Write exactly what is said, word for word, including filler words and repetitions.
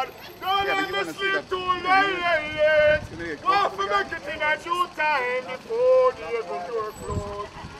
God. Don't Yeah, let but you me wanna see sleep that- too you know, late, you- late, you know, late. you Want come to to the make it in a due time before the able door close.